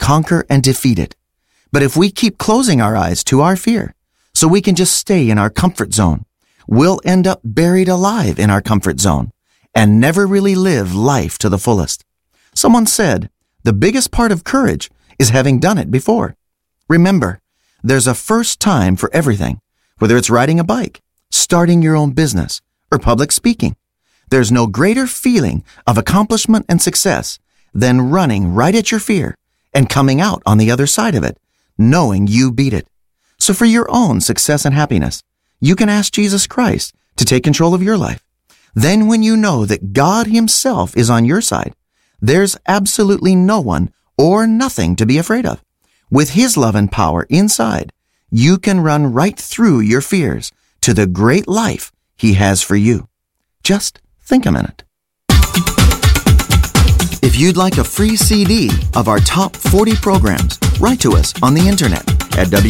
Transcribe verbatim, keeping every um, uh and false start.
conquer and defeat it. But if we keep closing our eyes to our fear, so we can just stay in our comfort zone, we'll end up buried alive in our comfort zone and never really live life to the fullest. Someone said, the biggest part of courage is having done it before. Remember, there's a first time for everything, whether it's riding a bike, starting your own business, or public speaking. There's no greater feeling of accomplishment and success than running right at your fear and coming out on the other side of it, knowing you beat it. So for your own success and happiness, you can ask Jesus Christ to take control of your life. Then when you know that God Himself is on your side, there's absolutely no one or nothing to be afraid of. With His love and power inside, you can run right through your fears to the great life He has for you. Just think a minute. If you'd like a free C D of our top forty programs, write to us on the internet at w